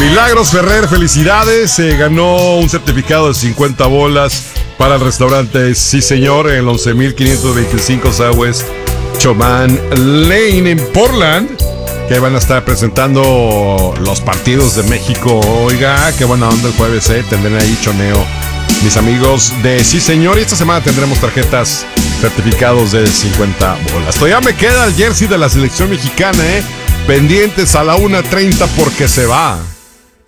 Milagros Ferrer, felicidades. Se ganó un certificado de 50 bolas para el restaurante Sí Señor en el 11.525 Southwest Choman Lane en Portland, que van a estar presentando los partidos de México. Oiga, qué buena onda el jueves, tendrán ahí choneo mis amigos de Sí Señor. Y esta semana tendremos tarjetas, certificados de 50 bolas. Todavía me queda el jersey de la selección mexicana, pendientes a la 1:30 porque se va.